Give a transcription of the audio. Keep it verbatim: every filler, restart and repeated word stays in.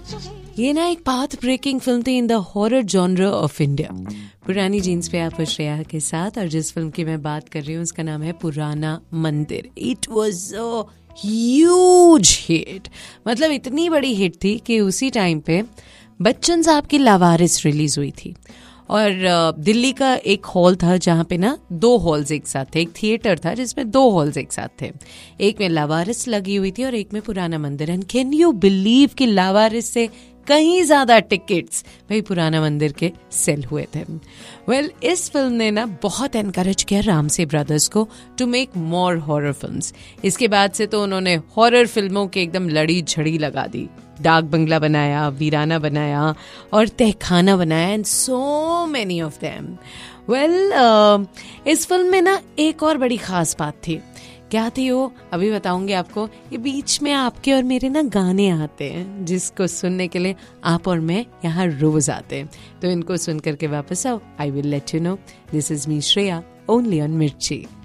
ये ना एक पाथ ब्रेकिंग फिल्म थी in the horror genre of India. पुरानी जीन्स पे आप श्रेया के साथ, और जिस फिल्म की मैं बात कर रही हूँ उसका नाम है पुराना मंदिर। It was a huge hit, मतलब इतनी बड़ी हिट थी कि उसी टाइम पे बच्चन साहब की लावारिस रिलीज हुई थी, और दिल्ली का एक हॉल था जहाँ पे ना दो हॉल्स एक साथ थे, एक थिएटर था जिसमें दो हॉल्स एक साथ थे, एक में लावारिस लगी हुई थी और एक में पुराना मंदिर। एंड कैन यू बिलीव कि लावारिस से कहीं ज्यादा टिकट्स भाई पुराना मंदिर के सेल हुए थे। वेल well, इस फिल्म ने ना बहुत एनकरेज किया रामसे ब्रदर्स को to make more horror films. इसके बाद से तो उन्होंने हॉरर फिल्मों की एकदम लड़ी झड़ी लगा दी। डाक बंगला बनाया, वीराना बनाया और तहखाना बनाया, and so many of them. Well इस फिल्म में ना एक और बड़ी खास बात थी। क्या थी वो अभी बताऊंगी आपको। ये बीच में आपके और मेरे ना गाने आते हैं जिसको सुनने के लिए आप और मैं यहाँ रोज आते हैं, तो इनको सुन करके वापस आओ। I will let you know. This is me Shreya, only on मिर्ची।